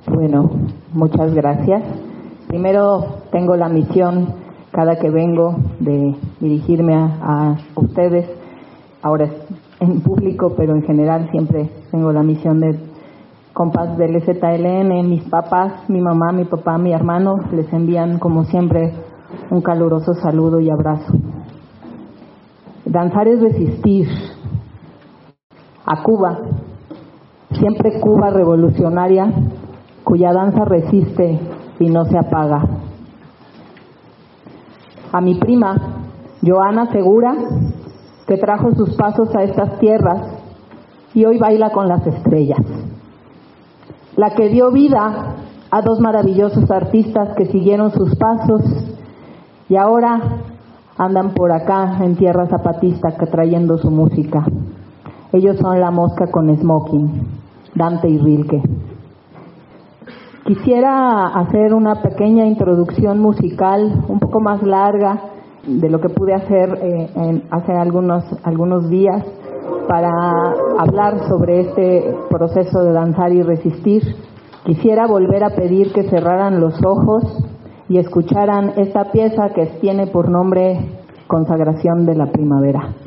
Bueno, muchas gracias. Primero tengo la misión, cada que vengo, de dirigirme a ustedes, ahora en público, pero en general siempre tengo la misión de compas del ZLN, mis papás, mi mamá, mi papá, mi hermano, les envían como siempre un caluroso saludo y abrazo. Danzar es resistir. A Cuba, siempre Cuba revolucionaria, cuya danza resiste y no se apaga. A mi prima, Joana Segura, que trajo sus pasos a estas tierras y hoy baila con las estrellas. La que dio vida a dos maravillosos artistas que siguieron sus pasos y ahora andan por acá en tierra zapatista trayendo su música. Ellos son La Mosca con Smoking, Dante y Rilke. Quisiera hacer una pequeña introducción musical, un poco más larga de lo que pude hacer hace algunos días, para hablar sobre este proceso de danzar y resistir. Quisiera volver a pedir que cerraran los ojos y escucharan esta pieza que tiene por nombre Consagración de la Primavera.